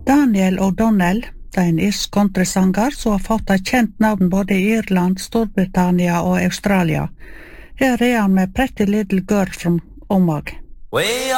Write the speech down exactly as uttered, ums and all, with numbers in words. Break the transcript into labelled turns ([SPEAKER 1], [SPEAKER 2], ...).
[SPEAKER 1] Daniel O'Donnell, det er en irsk countrysanger som har fått et kjent navn både i Irland, Storbritannia og Australia. Her er han med Pretty Little Girl from Omagh.